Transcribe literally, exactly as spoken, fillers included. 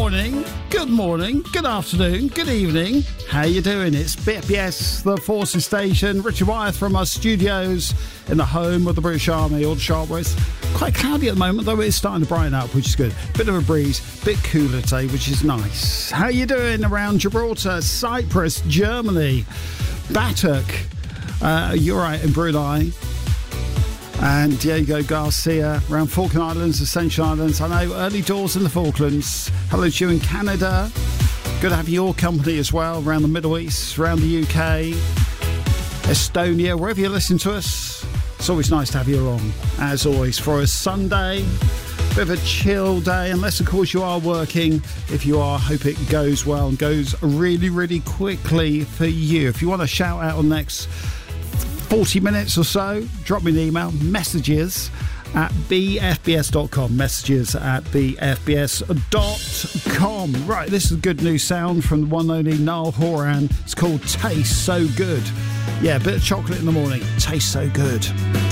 morning, good morning, good afternoon, good evening. How you doing? It's B F B S, the Forces Station. Richard Wyeth from our studios in the home of the British Army, Alder Sharp. It's quite cloudy at the moment, though it's starting to brighten up, which is good. Bit of a breeze, bit cooler today, which is nice. How you doing around Gibraltar, Cyprus, Germany, Batuk? Uh, you're right in Brunei. And Diego Garcia around Falkland Islands, Ascension Islands. I know early doors in the Falklands. Hello to you in Canada. Good to have your company as well around the Middle East, around the U K, Estonia, wherever you listen to us. It's always nice to have you along, as always, for a Sunday. Bit of a chill day, unless of course you are working. If you are, hope it goes well and goes really, really quickly for you. If you want to shout out on the next forty minutes or so, drop me an email, messages at b f b s dot com, messages at b f b s dot com. Right, this is a good new sound from the one and only Niall Horan. It's called Taste So Good. Yeah, a bit of chocolate in the morning, tastes so good.